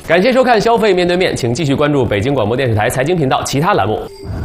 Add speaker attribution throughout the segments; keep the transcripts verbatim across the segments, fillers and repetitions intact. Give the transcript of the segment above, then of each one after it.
Speaker 1: 感谢收看《消费面对面》，请继续关注北京广播电视台财经频道其他栏目。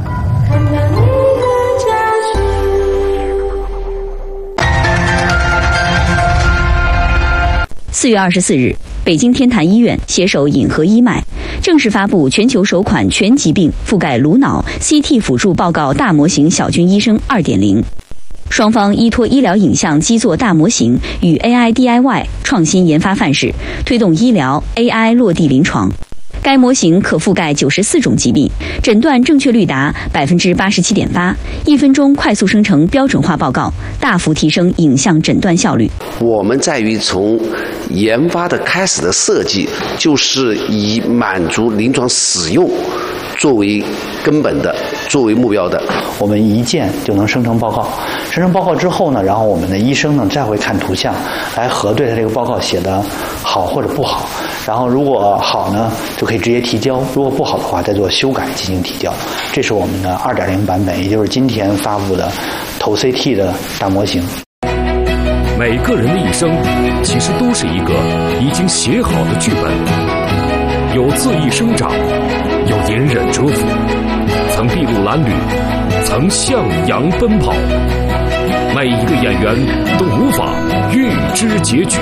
Speaker 2: 四月二十四日，北京天坛医院携手引和医脉，正式发布全球首款全疾病覆盖颅脑 C T 辅助报告大模型小军医生 二点零。双方依托医疗影像基座大模型与 A I D I Y 创新研发范式，推动医疗 A I 落地临床。该模型可覆盖九十四种疾病，诊断正确率达百分之八十七点八，一分钟快速生成标准化报告，大幅提升影像诊断效率。
Speaker 3: 我们在于从研发的开始的设计，就是以满足临床使用作为根本的，作为目标的。
Speaker 4: 我们一键就能生成报告，生成报告之后呢，然后我们的医生呢再会看图像来核对他这个报告写的好或者不好，然后如果好呢就可以直接提交，如果不好的话再做修改进行提交。这是我们的 二点零 版本，也就是今天发布的头 C T 的大模型。
Speaker 5: 每个人的一生其实都是一个已经写好的剧本，有恣意生长，有隐忍蛰伏，曾筚路蓝缕，曾向阳奔跑。每一个演员都无法预知结局。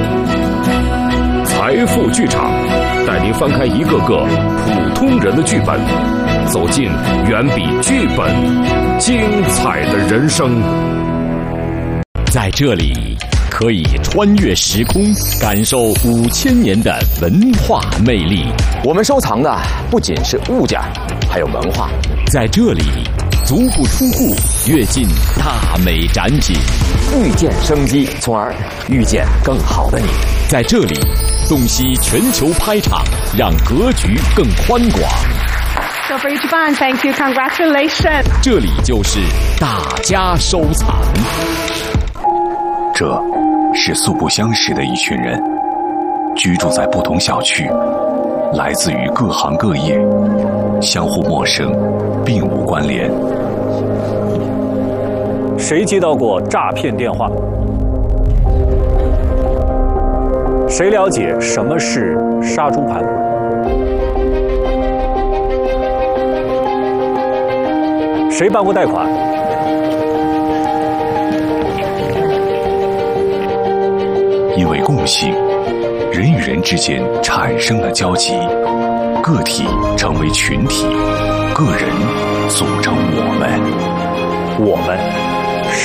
Speaker 5: 财富剧场带您翻开一个个普通人的剧本，走进远比剧本精彩的人生。
Speaker 6: 在这里可以穿越时空，感受五千年的文化魅力。
Speaker 7: 我们收藏的不仅是物件，还有文化。
Speaker 6: 在这里足不出户，跃进大美展品，
Speaker 7: 遇见生机，从而遇见更好的你。
Speaker 6: 在这里洞悉全球拍场，让格局更宽广。
Speaker 8: So for Japan, thank you, congratulations.
Speaker 6: 这里就是大家收藏。
Speaker 9: 这是素不相识的一群人，居住在不同小区，来自于各行各业，相互陌生，并无关联。
Speaker 10: 谁接到过诈骗电话？谁了解什么是杀猪盘？谁办过贷款？
Speaker 9: 因为共性，人与人之间产生了交集，个体成为群体，个人组成我们。
Speaker 10: 我们